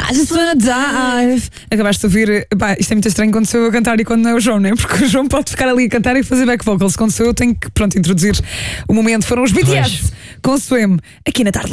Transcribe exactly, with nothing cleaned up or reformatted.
I just wanna dive. Acabaste de ouvir. Pá, isto é muito estranho quando sou eu a cantar e quando não é o João, não é? Porque o João pode ficar ali a cantar e fazer back vocals. Quando sou eu, tenho que, pronto, introduzir o momento. Foram os B T S com Swim aqui na tarde.